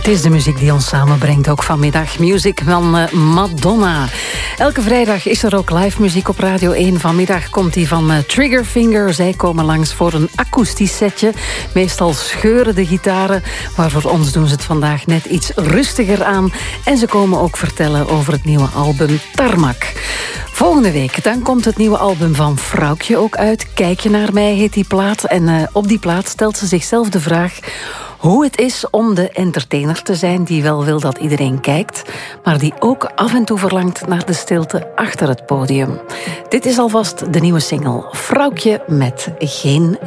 Het is de muziek die ons samenbrengt, ook vanmiddag. Music van Madonna. Elke vrijdag is er ook live muziek op Radio 1. Vanmiddag komt die van Triggerfinger. Zij komen langs voor een akoestisch setje. Meestal scheuren de gitaren, maar voor ons doen ze het vandaag net iets rustiger aan. En ze komen ook vertellen over het nieuwe album Tarmac. Volgende week dan komt het nieuwe album van Vrouwtje ook uit. Kijk je naar mij heet die plaat. En op die plaat stelt ze zichzelf de vraag hoe het is om de entertainer te zijn die wel wil dat iedereen kijkt, maar die ook af en toe verlangt naar de stilte achter het podium. Dit is alvast de nieuwe single Vrouwtje met geen